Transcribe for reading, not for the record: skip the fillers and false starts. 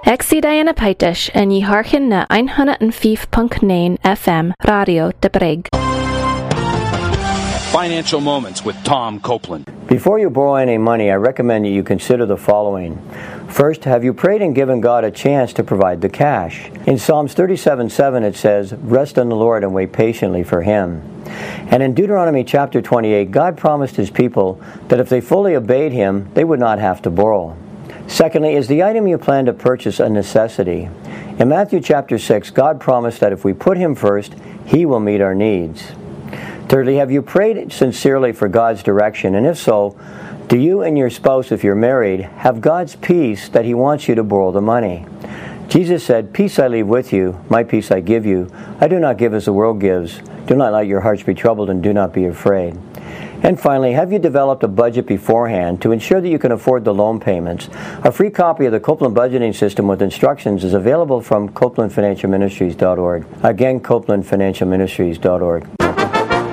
Ag si Diana Peitish and ye hearken na 105.9 FM Radio de Brig. Financial Moments with Tom Copeland. Before you borrow any money, I recommend that you consider the following. First, have you prayed and given God a chance to provide the cash? In Psalms 37:7 it says, "Rest on the Lord and wait patiently for Him." And in Deuteronomy chapter 28, God promised His people that if they fully obeyed Him, they would not have to borrow. Secondly, is the item you plan to purchase a necessity? In Matthew chapter 6, God promised that if we put Him first, He will meet our needs. Thirdly, have you prayed sincerely for God's direction? And if so, do you and your spouse, if you're married, have God's peace that He wants you to borrow the money? Jesus said, "Peace I leave with you, my peace I give you. I do not give as the world gives. Do not let your hearts be troubled and do not be afraid." And finally, have you developed a budget beforehand to ensure that you can afford the loan payments? A free copy of the Copeland Budgeting System with instructions is available from CopelandFinancialMinistries.org. Again, CopelandFinancialMinistries.org.